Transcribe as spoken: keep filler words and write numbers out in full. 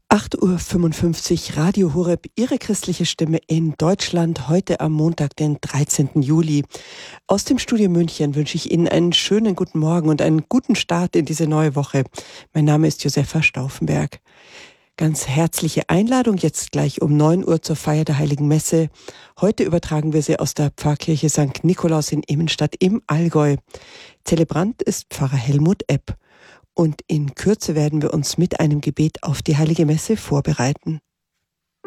acht Uhr fünfundfünfzig, Radio Horeb, Ihre christliche Stimme in Deutschland, heute am Montag, den dreizehnten Juli. Aus dem Studio München wünsche ich Ihnen einen schönen guten Morgen und einen guten Start in diese neue Woche. Mein Name ist Josefa Stauffenberg. Ganz herzliche Einladung jetzt gleich um neun Uhr zur Feier der Heiligen Messe. Heute übertragen wir sie aus der Pfarrkirche Sankt Nikolaus in Immenstadt im Allgäu. Zelebrant ist Pfarrer Helmut Epp. Und in Kürze werden wir uns mit einem Gebet auf die Heilige Messe vorbereiten.